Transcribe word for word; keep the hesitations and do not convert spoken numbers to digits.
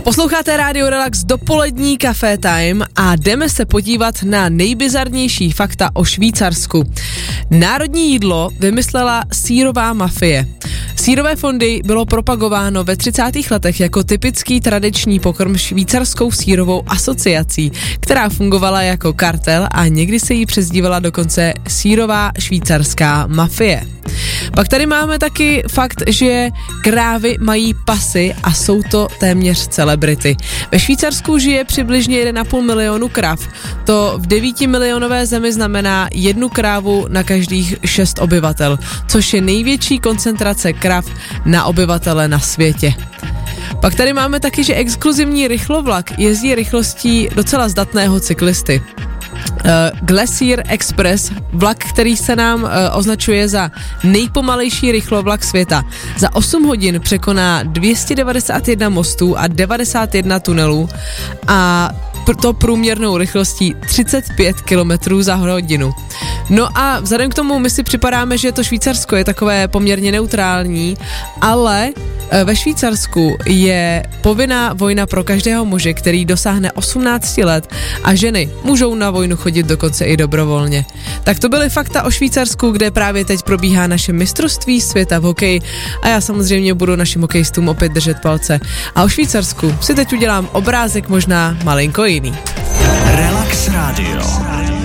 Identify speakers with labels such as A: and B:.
A: Posloucháte Rádio Relax, dopolední Café Time a jdeme se podívat na nejbizarnější fakta o Švýcarsku. Národní jídlo vymyslela sýrová mafie. Sýrové fondy bylo propagováno ve třicátých letech jako typický tradiční pokrm švýcarskou sýrovou asociací, která fungovala jako kartel a někdy se jí přezdívala dokonce sýrová švýcarská mafie. Pak tady máme taky fakt, že krávy mají pasy a jsou to téměř celebrity. Ve Švýcarsku žije přibližně jeden a půl milionu krav. To v devítimilionové zemi znamená jednu krávu na každých šest obyvatel, což je největší koncentrace krav na obyvatele na světě. Pak tady máme taky, že exkluzivní rychlovlak jezdí rychlostí docela zdatného cyklisty. Uh, Glacier Express, vlak, který se nám uh, označuje za nejpomalejší rychlovlak světa. Za osm hodin překoná dvě stě devadesát jedna mostů a devadesát jedna tunelů a to průměrnou rychlostí třicet pět kilometrů za hodinu. No a vzhledem k tomu my si připadáme, že to Švýcarsko je takové poměrně neutrální, ale ve Švýcarsku je povinná vojna pro každého muže, který dosáhne osmnáct let a ženy můžou na vojnu chodit dokonce i dobrovolně. Tak to byly fakta o Švýcarsku, kde právě teď probíhá naše mistrovství světa v hokeji a já samozřejmě budu našim hokejistům opět držet palce. A o Švýcarsku si teď udělám obrázek možná malinko jiný.
B: Relax Radio.